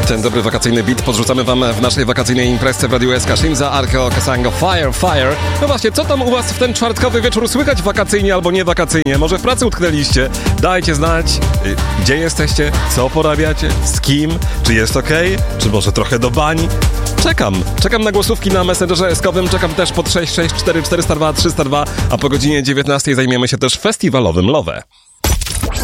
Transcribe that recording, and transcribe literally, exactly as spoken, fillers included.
Ten dobry wakacyjny beat podrzucamy wam w naszej wakacyjnej imprezie w Radiu S K. Shinza, Arko, Kasango, Fire, Fire. No właśnie, co tam u was w ten czwartkowy wieczór słychać wakacyjnie albo nie wakacyjnie? Może w pracy utknęliście? Dajcie znać, y, gdzie jesteście, co porabiacie, z kim, czy jest okej, okay? Czy może trochę do bani? Czekam. Czekam na głosówki na Messengerze eskowym, czekam też pod sześć sześć cztery cztery zero dwa trzy zero dwa, a po godzinie dziewiętnastej zajmiemy się też festiwalowym Love.